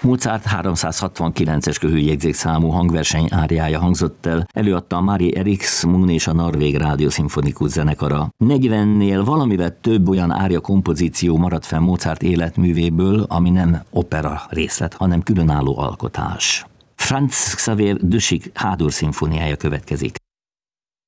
Mozart 369-es köhőjegyzékszámú hangverseny áriája hangzott el, előadta a Mari Eriksson és a Norvég Rádiószimfonikus zenekara. 40-nél valamivel több olyan ária kompozíció maradt fel Mozart életművéből, ami nem opera részlet, hanem különálló alkotás. Franz Xaver Dussek H-dur szimfóniája következik.